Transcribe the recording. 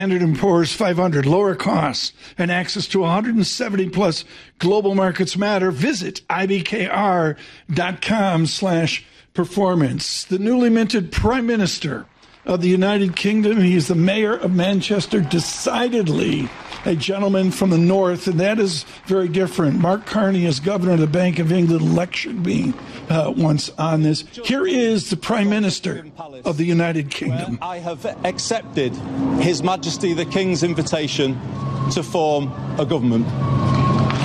Standard & Poor's 500, lower costs, and access to 170 plus global markets matter. Visit ibkr.com/performance. The newly minted Prime Minister of the United Kingdom, he is the Mayor of Manchester, decidedly a gentleman from the north, and that is very different. Mark Carney, as governor of the Bank of England, lectured me once on this. Here is the Prime Minister of the United Kingdom. I have accepted His Majesty the King's invitation to form a government.